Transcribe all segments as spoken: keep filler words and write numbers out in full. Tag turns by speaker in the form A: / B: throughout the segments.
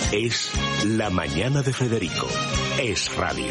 A: Es La Mañana de Federico. Es radio.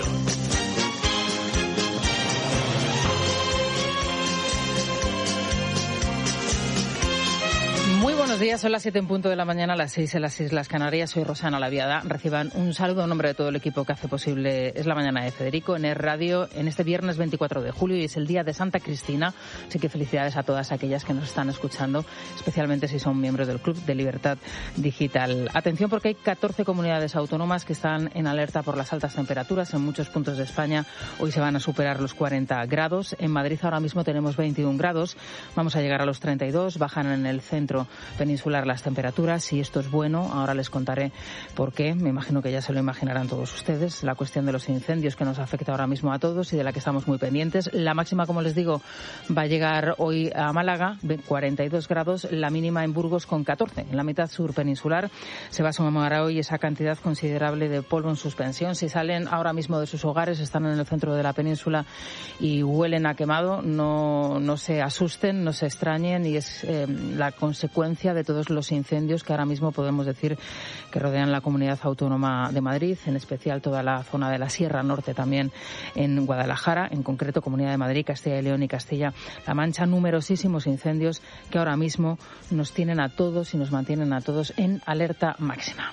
B: Muy buenos días, son las siete en punto de la mañana, las seis en las Islas Canarias. Soy Rosana Laviada. Reciban un saludo en nombre de todo el equipo que hace posible Es la Mañana de Federico en Es Radio en este viernes veinticuatro de julio y es el día de Santa Cristina. Así que felicidades a todas aquellas que nos están escuchando, especialmente si son miembros del Club de Libertad Digital. Atención porque hay catorce comunidades autónomas que están en alerta por las altas temperaturas. En muchos puntos de España hoy se van a superar los cuarenta grados. En Madrid ahora mismo tenemos veintiún grados. Vamos a llegar a los treinta y dos. Bajan en el centro peninsular las temperaturas y esto es bueno. Ahora les contaré por qué. Me imagino que ya se lo imaginarán todos ustedes. La cuestión de los incendios que nos afecta ahora mismo a todos y de la que estamos muy pendientes. La máxima, como les digo, va a llegar hoy a Málaga, cuarenta y dos grados. La mínima en Burgos con catorce. En la mitad sur peninsular se va a sumar hoy esa cantidad considerable de polvo en suspensión. Si salen ahora mismo de sus hogares, están en el centro de la península y huelen a quemado, no, no se asusten, no se extrañen y es eh, la consecuencia de todos los incendios que ahora mismo podemos decir que rodean la Comunidad Autónoma de Madrid, en especial toda la zona de la Sierra Norte, también en Guadalajara, en concreto Comunidad de Madrid, Castilla y León y Castilla-La Mancha, numerosísimos incendios que ahora mismo nos tienen a todos y nos mantienen a todos en alerta máxima.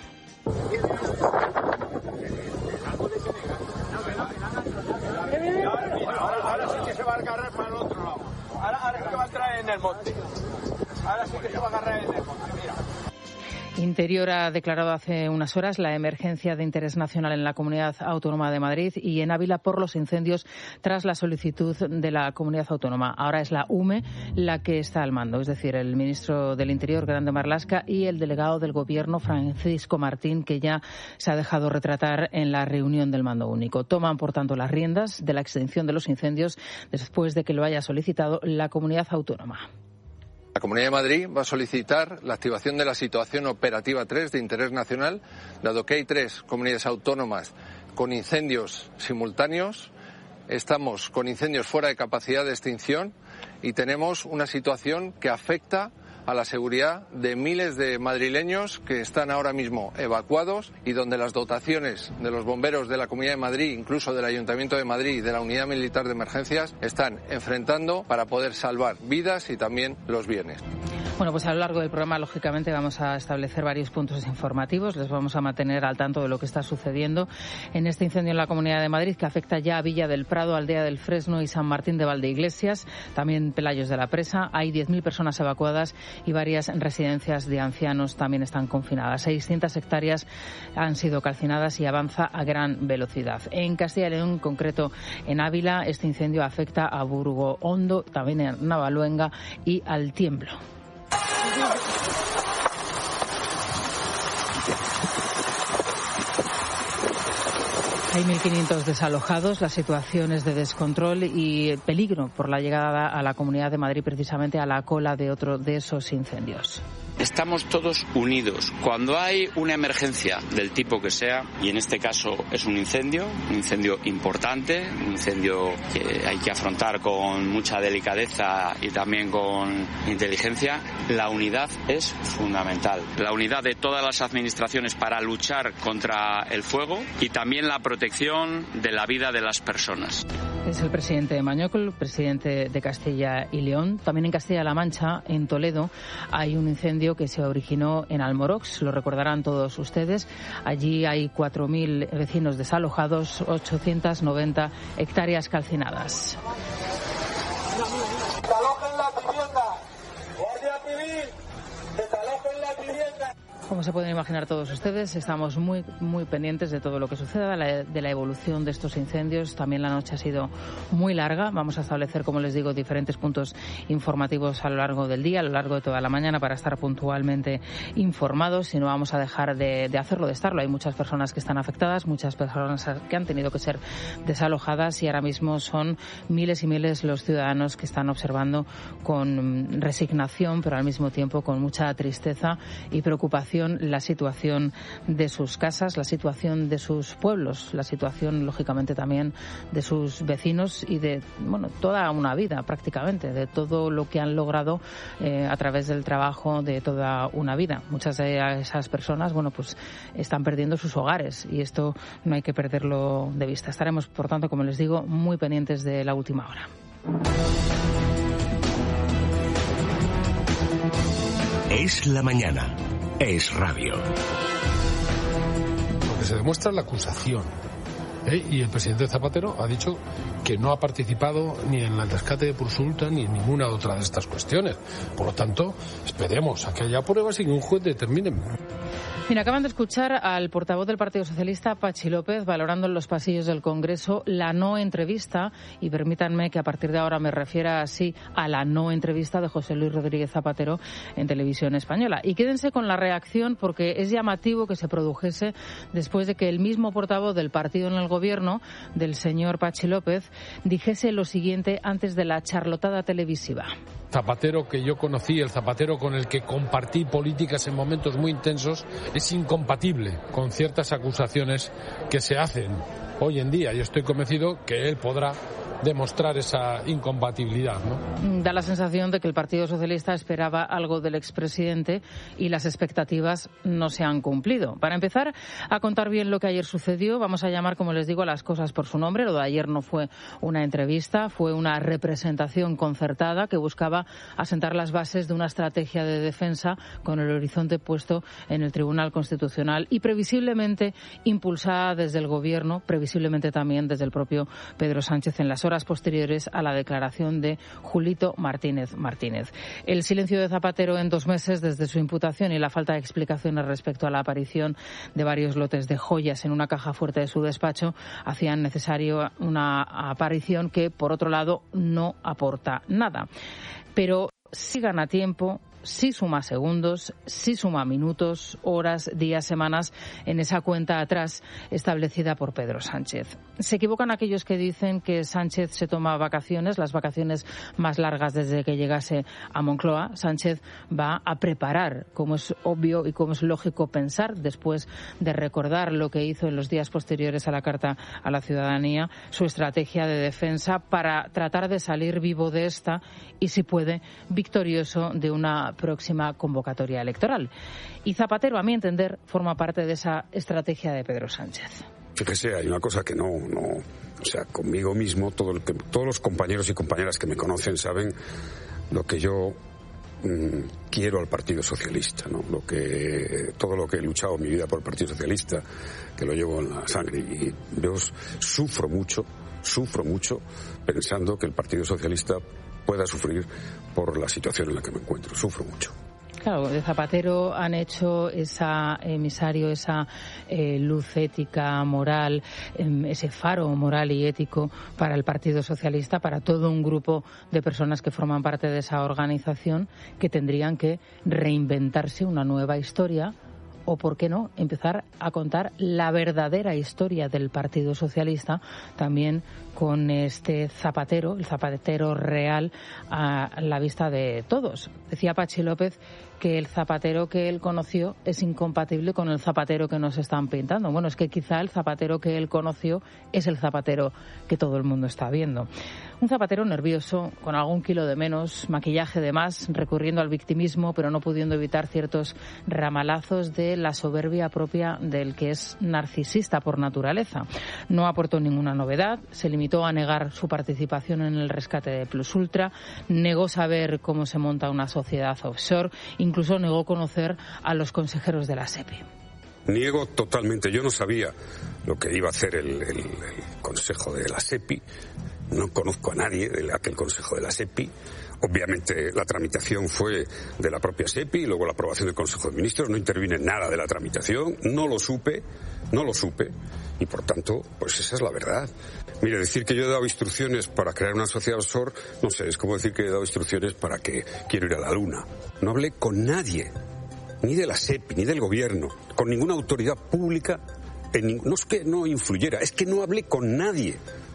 C: Ahora sí que se va a agarrar para el otro lado. Ahora, ahora sí que va a traer en el monte. Ahora sí que se va a agarrar en el monte, mira.
B: Interior ha declarado hace unas horas la emergencia de interés nacional en la Comunidad Autónoma de Madrid y en Ávila por los incendios tras la solicitud de la Comunidad Autónoma. Ahora es la U M E la que está al mando, es decir, el ministro del Interior, Grande Marlaska, y el delegado del Gobierno, Francisco Martín, que ya se ha dejado retratar en la reunión del mando único. Toman, por tanto, las riendas de la extinción de los incendios después de que lo haya solicitado la Comunidad Autónoma.
D: La Comunidad de Madrid va a solicitar la activación de la situación operativa tres de interés nacional, dado que hay tres comunidades autónomas con incendios simultáneos. Estamos con incendios fuera de capacidad de extinción y tenemos una situación que afecta a la seguridad de miles de madrileños que están ahora mismo evacuados y donde las dotaciones de los bomberos de la Comunidad de Madrid, incluso del Ayuntamiento de Madrid y de la Unidad Militar de Emergencias, están enfrentando para poder salvar vidas y también los bienes.
B: Bueno, pues a lo largo del programa, lógicamente, vamos a establecer varios puntos informativos. Les vamos a mantener al tanto de lo que está sucediendo en este incendio en la Comunidad de Madrid, que afecta ya a Villa del Prado, Aldea del Fresno y San Martín de Valdeiglesias, también Pelayos de la Presa. Hay diez mil personas evacuadas y varias residencias de ancianos también están confinadas. seiscientas hectáreas han sido calcinadas y avanza a gran velocidad. En Castilla y León, en concreto en Ávila, este incendio afecta a Burgo Hondo, también en Navaluenga y al Tiemblo. Hay mil quinientos desalojados, la situación es de descontrol y peligro por la llegada a la Comunidad de Madrid, precisamente a la cola de otro de esos incendios.
E: Estamos todos unidos. Cuando hay una emergencia del tipo que sea, y en este caso es un incendio, un incendio importante, un incendio que hay que afrontar con mucha delicadeza y también con inteligencia, la unidad es fundamental. La unidad de todas las administraciones para luchar contra el fuego y también la protección de la vida de las personas.
B: Es el presidente de Mañocol, presidente de Castilla y León. También en Castilla-La Mancha, en Toledo, hay un incendio que se originó en Almorox, lo recordarán todos ustedes. Allí hay cuatro mil vecinos desalojados, ochocientas noventa hectáreas calcinadas.
C: ¡Desalojen la vivienda! ¡Guardia Civil! ¡Desalojen la vivienda!
B: Como se pueden imaginar todos ustedes, estamos muy muy pendientes de todo lo que suceda, de la, de la evolución de estos incendios. También la noche ha sido muy larga. Vamos a establecer, como les digo, diferentes puntos informativos a lo largo del día, a lo largo de toda la mañana, para estar puntualmente informados y no vamos a dejar de, de hacerlo, de estarlo. Hay muchas personas que están afectadas, muchas personas que han tenido que ser desalojadas y ahora mismo son miles y miles los ciudadanos que están observando con resignación, pero al mismo tiempo con mucha tristeza y preocupación situación, la situación de sus casas, la situación de sus pueblos, la situación, lógicamente, también de sus vecinos y de, bueno, toda una vida prácticamente, de todo lo que han logrado eh, a través del trabajo de toda una vida. Muchas de esas personas, bueno, pues están perdiendo sus hogares y esto no hay que perderlo de vista. Estaremos, por tanto, como les digo, muy pendientes de la última hora.
A: Es la mañana. Es radio.
F: Lo que se demuestra es la acusación. ¿eh? Y el presidente Zapatero ha dicho que no ha participado ni en el rescate de Pursulta ni en ninguna otra de estas cuestiones. Por lo tanto, esperemos a que haya pruebas y que un juez determine.
B: Mira, acaban de escuchar al portavoz del Partido Socialista, Patxi López, valorando en los pasillos del Congreso la no entrevista, y permítanme que a partir de ahora me refiera así a la no entrevista de José Luis Rodríguez Zapatero en Televisión Española. Y quédense con la reacción, porque es llamativo que se produjese después de que el mismo portavoz del partido en el Gobierno, del señor Patxi López, dijese lo siguiente antes de la charlotada televisiva.
F: Zapatero que yo conocí, el Zapatero con el que compartí políticas en momentos muy intensos, es incompatible con ciertas acusaciones que se hacen hoy en día. Yo estoy convencido que él podrá demostrar esa incompatibilidad, ¿no?
B: Da la sensación de que el Partido Socialista esperaba algo del expresidente y las expectativas no se han cumplido. Para empezar a contar bien lo que ayer sucedió, vamos a llamar, como les digo, a las cosas por su nombre. Lo de ayer no fue una entrevista, fue una representación concertada que buscaba asentar las bases de una estrategia de defensa con el horizonte puesto en el Tribunal Constitucional y previsiblemente impulsada desde el Gobierno, previsiblemente también desde el propio Pedro Sánchez en las horas posteriores a la declaración de Julito Martínez Martínez. El silencio de Zapatero en dos meses desde su imputación y la falta de explicaciones respecto a la aparición de varios lotes de joyas en una caja fuerte de su despacho hacían necesario una aparición que, por otro lado, no aporta nada. Pero sí gana tiempo, sí suma segundos, sí suma minutos, horas, días, semanas en esa cuenta atrás establecida por Pedro Sánchez. Se equivocan aquellos que dicen que Sánchez se toma vacaciones, las vacaciones más largas desde que llegase a Moncloa. Sánchez va a preparar, como es obvio y como es lógico pensar, después de recordar lo que hizo en los días posteriores a la Carta a la Ciudadanía, su estrategia de defensa para tratar de salir vivo de esta y, si puede, victorioso de una próxima convocatoria electoral. Y Zapatero, a mi entender, forma parte de esa estrategia de Pedro Sánchez.
G: Fíjese, hay una cosa que no, no, o sea, conmigo mismo, todo el que, todos los compañeros y compañeras que me conocen saben lo que yo mmm, quiero al Partido Socialista, ¿no? Lo que, todo lo que he luchado en mi vida por el Partido Socialista, que lo llevo en la sangre, y yo sufro mucho, sufro mucho pensando que el Partido Socialista pueda sufrir por la situación en la que me encuentro. Sufro mucho.
B: Claro, de Zapatero han hecho esa emisario, esa eh, luz ética, moral, eh, ese faro moral y ético para el Partido Socialista, para todo un grupo de personas que forman parte de esa organización, que tendrían que reinventarse una nueva historia, o, por qué no, empezar a contar la verdadera historia del Partido Socialista, también con este Zapatero, el Zapatero real, a la vista de todos. Decía Patxi López que el Zapatero que él conoció es incompatible con el Zapatero que nos están pintando. Bueno, es que quizá el Zapatero que él conoció es el Zapatero que todo el mundo está viendo. Un Zapatero nervioso, con algún kilo de menos, maquillaje de más, recurriendo al victimismo, pero no pudiendo evitar ciertos ramalazos de la soberbia propia del que es narcisista por naturaleza. No aportó ninguna novedad, se limitó a negar su participación en el rescate de Plus Ultra, negó saber cómo se monta una sociedad offshore, incluso negó conocer a los consejeros de la SEPI.
G: Niego totalmente. Yo no sabía lo que iba a hacer el, el, el Consejo de la SEPI. No conozco a nadie de aquel Consejo de la SEPI. Obviamente la tramitación fue de la propia SEPI y luego la aprobación del Consejo de Ministros. No intervine en nada de la tramitación. No lo supe, no lo supe. Y por tanto, pues esa es la verdad. Mire, decir que yo he dado instrucciones para crear una sociedad offshore, no sé, es como decir que he dado instrucciones para que quiero ir a la Luna. No hablé con nadie, ni de la SEPI, ni del Gobierno, con ninguna autoridad pública. En, no es que no influyera, es que no hablé con nadie.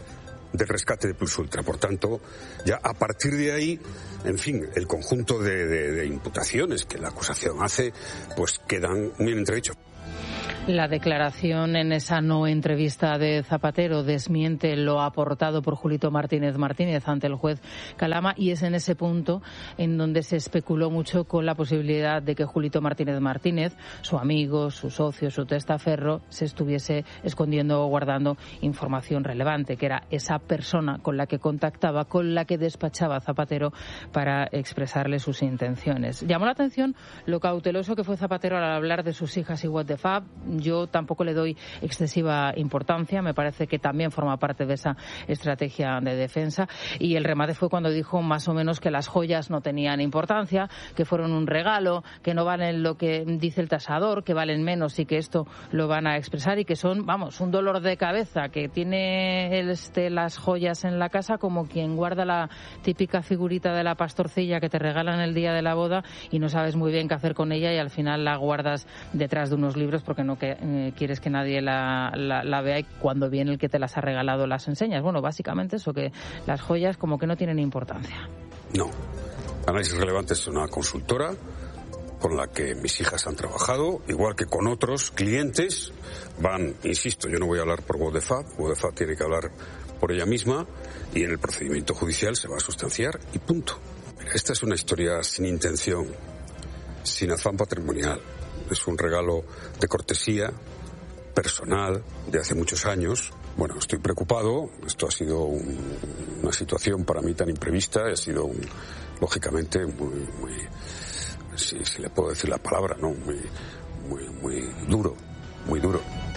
G: del rescate de Plus Ultra. Por tanto, ya a partir de ahí, en fin, el conjunto de, de, de imputaciones que la acusación hace, pues quedan muy en entredicho.
B: La declaración en esa no entrevista de Zapatero desmiente lo aportado por Julito Martínez Martínez ante el juez Calama, y es en ese punto en donde se especuló mucho con la posibilidad de que Julito Martínez Martínez, su amigo, su socio, su testaferro, se estuviese escondiendo o guardando información relevante, que era esa persona con la que contactaba, con la que despachaba Zapatero para expresarle sus intenciones. Llamó la atención lo cauteloso que fue Zapatero al hablar de sus hijas y what the fuck. Yo tampoco le doy excesiva importancia, me parece que también forma parte de esa estrategia de defensa, y el remate fue cuando dijo más o menos que las joyas no tenían importancia, que fueron un regalo, que no valen lo que dice el tasador, que valen menos y que esto lo van a expresar, y que son, vamos, un dolor de cabeza, que tiene este, las joyas en la casa como quien guarda la típica figurita de la pastorcilla que te regalan el día de la boda y no sabes muy bien qué hacer con ella y al final la guardas detrás de unos libros porque no que eh, quieres que nadie la, la, la vea, y cuando viene el que te las ha regalado las enseñas. Bueno, básicamente eso, que las joyas como que no tienen importancia.
G: No. Análisis Relevante es una consultora con la que mis hijas han trabajado, igual que con otros clientes. Van, insisto, yo no voy a hablar por Wodefa, Wodefa tiene que hablar por ella misma, y en el procedimiento judicial se va a sustanciar y punto. Esta es una historia sin intención, sin afán patrimonial. Es un regalo de cortesía personal de hace muchos años. Bueno, estoy preocupado. Esto ha sido un, una situación para mí tan imprevista. Ha sido, un, lógicamente, muy, muy, si, si le puedo decir la palabra, ¿no? Muy, muy, muy duro, muy duro.